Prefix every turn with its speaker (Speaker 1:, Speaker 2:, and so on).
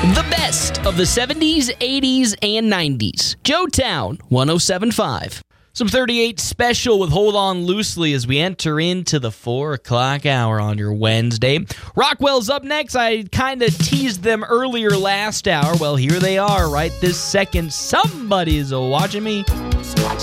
Speaker 1: The best of the 70s, 80s, and 90s. Joetown 107.5. Some 38 special with Hold On Loosely as we enter into the 4 o'clock hour on your Wednesday. Rockwell's up next. I kind of teased them earlier last hour. Well, here they are right this second. Somebody's watching me.